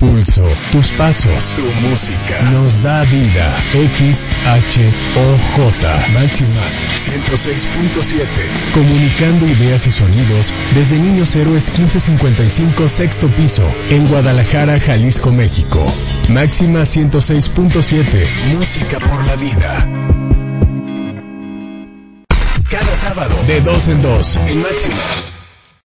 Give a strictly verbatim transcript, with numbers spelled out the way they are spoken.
pulso, tus pasos, tu música, nos da vida. X H O J, Máxima ciento seis punto siete. Comunicando ideas y sonidos desde Niños Héroes quince cincuenta y cinco, sexto piso, en Guadalajara, Jalisco, México. Máxima ciento seis punto siete, música por la vida. Cada sábado, de dos en dos, en Máxima.